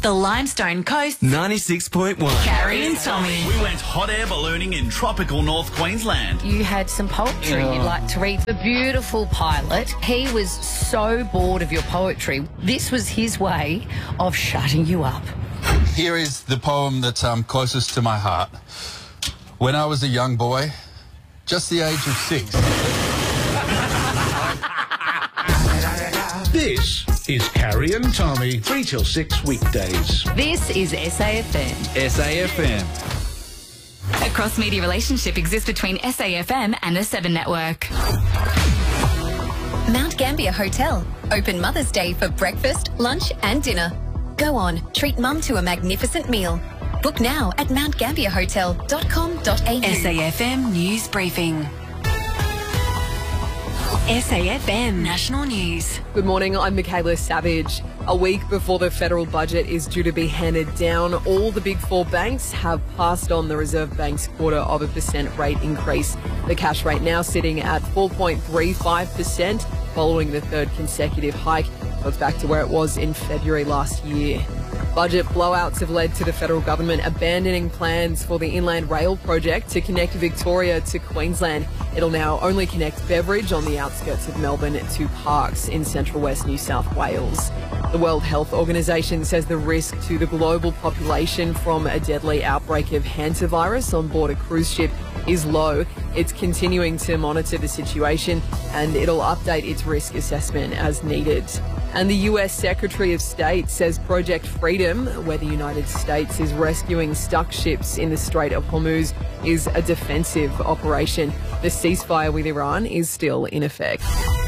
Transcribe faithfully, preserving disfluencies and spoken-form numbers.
The Limestone Coast. ninety-six point one. Carrie and Tommy. We went hot air ballooning in tropical North Queensland. You had some poetry you'd like to read. The beautiful pilot, he was so bored of your poetry. This was his way of shutting you up. Here is the poem that's um, closest to my heart. When I was a young boy, just the age of six. This is Carrie and Tommy, three till six weekdays. This is S A F M. S A F M. A cross-media relationship exists between S A F M and the Seven Network. Mount Gambier Hotel. Open Mother's Day for breakfast, lunch and dinner. Go on, treat mum to a magnificent meal. Book now at mount gambier hotel dot com dot a u. S A F M News Briefing. S A F M National News. Good morning, I'm Michaela Savage. A week before the federal budget is due to be handed down, all the big four banks have passed on the Reserve Bank's quarter of a percent rate increase. The cash rate now sitting at four point three five percent following the third consecutive hike. So it's back to where it was in February last year. Budget blowouts have led to the federal government abandoning plans for the Inland Rail project to connect Victoria to Queensland. It'll now only connect Beveridge on the outskirts of Melbourne to Parkes in central west New South Wales. The World Health Organization says the risk to the global population from a deadly outbreak of hantavirus on board a cruise ship is low. It's continuing to monitor the situation and it'll update its risk assessment as needed. And the U S Secretary of State says Project Freedom, where the United States is rescuing stuck ships in the Strait of Hormuz, is a defensive operation. The ceasefire with Iran is still in effect.